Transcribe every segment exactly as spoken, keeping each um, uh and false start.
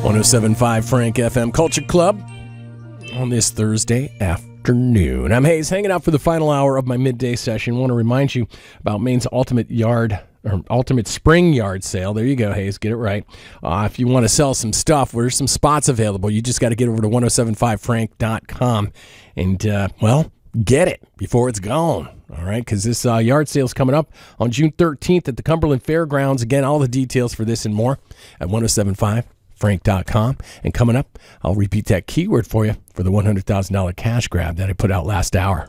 one oh seven point five Frank F M Culture Club on this Thursday afternoon. I'm Hayes, hanging out for the final hour of my midday session. I want to remind you about Maine's Ultimate Yard or Ultimate Spring Yard Sale. There you go, Hayes, get it right. Uh, if you want to sell some stuff, there's some spots available. You just got to get over to ten seventy-five frank dot com and, uh, well, get it before it's gone. All right, because this uh, yard sale is coming up on June thirteenth at the Cumberland Fairgrounds. Again, all the details for this and more at ten seventy-five frank dot com. And coming up, I'll repeat that keyword for you for the one hundred thousand dollars cash grab that I put out last hour.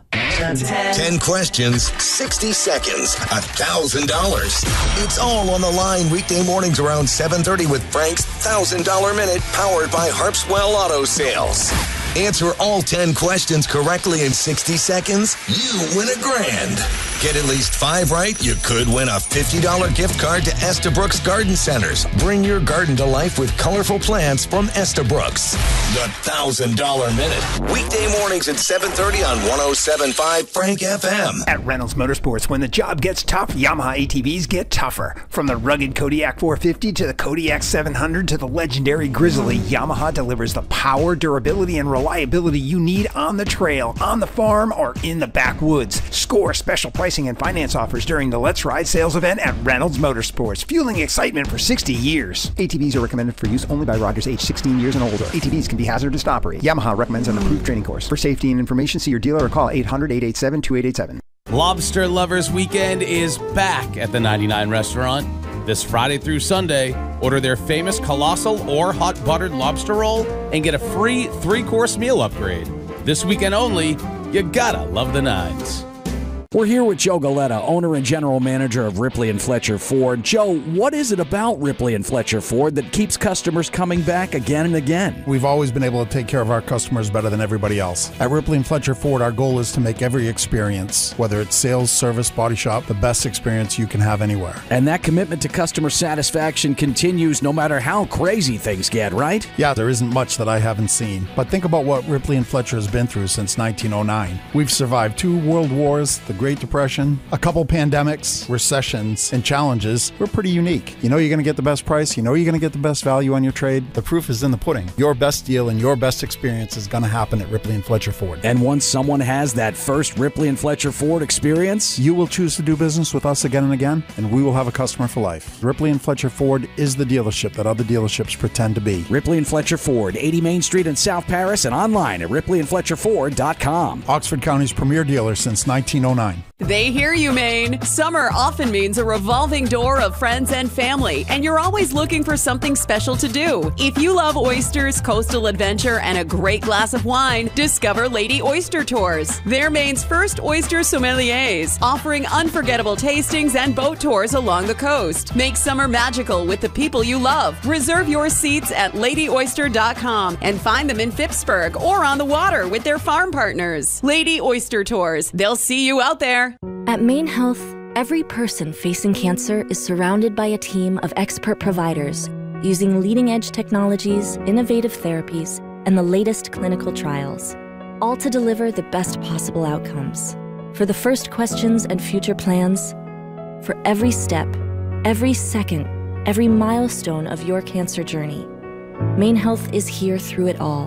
ten questions, sixty seconds, one thousand dollars. It's all on the line weekday mornings around seven thirty with Frank's one thousand dollars Minute, powered by Harpswell Auto Sales. Answer all ten questions correctly in sixty seconds, you win a grand. Get at least five right, you could win a fifty dollars gift card to Estabrooks Garden Centers. Bring your garden to life with colorful plants from Estabrooks. The one thousand dollars Minute. Weekday mornings at seven thirty on ten seventy-five Frank F M. At Reynolds Motorsports, when the job gets tough, Yamaha A T Vs get tougher. From the rugged Kodiak four fifty to the Kodiak seven hundred to the legendary Grizzly, Yamaha delivers the power, durability, and reliability you need on the trail, on the farm, or in the backwoods. Score special pricing and finance offers during the Let's Ride sales event at Reynolds Motorsports, fueling excitement for sixty years. A T Vs are recommended for use only by riders age sixteen years and older. A T Vs can be hazardous to operate. Yamaha recommends an approved training course. For safety and information, see your dealer or call eight hundred, eight eight seven, two eight eight seven. Lobster Lovers Weekend is back at the ninety-nine Restaurant. This Friday through Sunday, order their famous colossal or hot buttered lobster roll and get a free three-course meal upgrade. This weekend only, you gotta love the nines. We're here with Joe Galetta, owner and general manager of Ripley and Fletcher Ford. Joe, what is it about Ripley and Fletcher Ford that keeps customers coming back again and again? We've always been able to take care of our customers better than everybody else. At Ripley and Fletcher Ford, our goal is to make every experience, whether it's sales, service, body shop, the best experience you can have anywhere. And that commitment to customer satisfaction continues no matter how crazy things get, right? Yeah, there isn't much that I haven't seen. But think about what Ripley and Fletcher has been through since nineteen oh nine. We've survived two world wars, the Great Depression, a couple pandemics, recessions, and challenges. We're pretty unique. You know you're going to get the best price. You know you're going to get the best value on your trade. The proof is in the pudding. Your best deal and your best experience is going to happen at Ripley and Fletcher Ford. And once someone has that first Ripley and Fletcher Ford experience, you will choose to do business with us again and again, and we will have a customer for life. Ripley and Fletcher Ford is the dealership that other dealerships pretend to be. Ripley and Fletcher Ford, eighty Main Street in South Paris, and online at ripley and fletcher ford dot com. Oxford County's premier dealer since nineteen oh nine. They hear you, Maine. Summer often means a revolving door of friends and family, and you're always looking for something special to do. If you love oysters, coastal adventure, and a great glass of wine, discover Lady Oyster Tours. They're Maine's first oyster sommeliers, offering unforgettable tastings and boat tours along the coast. Make summer magical with the people you love. Reserve your seats at lady oyster dot com and find them in Phippsburg or on the water with their farm partners. Lady Oyster Tours. They'll see you out there. At Maine Health, every person facing cancer is surrounded by a team of expert providers using leading-edge technologies, innovative therapies, and the latest clinical trials, all to deliver the best possible outcomes. For the first questions and future plans, for every step, every second, every milestone of your cancer journey, Maine Health is here through it all.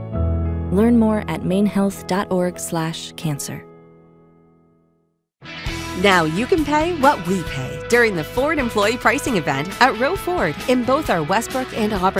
Learn more at maine health dot org slash cancer. Now you can pay what we pay during the Ford Employee Pricing Event at Row Ford in both our Westbrook and Auburn